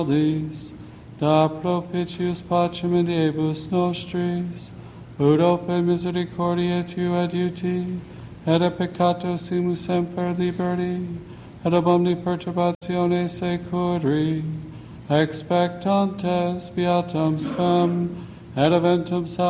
da propitius pacem in diebus nostris, ut ope misericordiae tua adiuti, et a peccato simus semper liberi, et ab omni perturbatione securi, expectantes beatam spem, et eventum salvationem